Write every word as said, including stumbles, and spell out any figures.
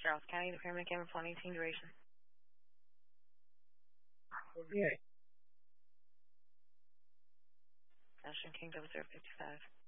Charles County, Department of Cameron, one eighteen, duration. forty-eight. National King, double zero fifty-five.